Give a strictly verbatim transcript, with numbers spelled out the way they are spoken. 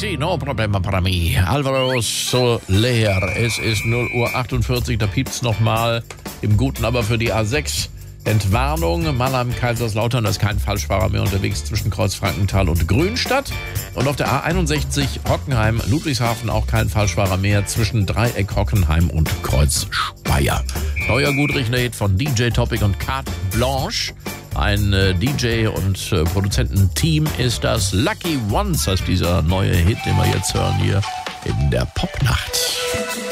sì, no problema para mí. Alvaro Soler. Es ist null Uhr achtundvierzig, da piept's nochmal. Im Guten aber für die A sechs. Entwarnung, Mannheim, Kaiserslautern, da ist kein Falschfahrer mehr unterwegs zwischen Kreuzfrankenthal und Grünstadt. Und auf der A einundsechzig Hockenheim, Ludwigshafen auch kein Falschfahrer mehr zwischen Dreieck Hockenheim und Kreuz Speyer. Neuer Gutrichner-Hit von D J Topic und Carte Blanche. Ein äh, D J und äh, Produzententeam ist das. Lucky Ones heißt dieser neue Hit, den wir jetzt hören hier in der Popnacht.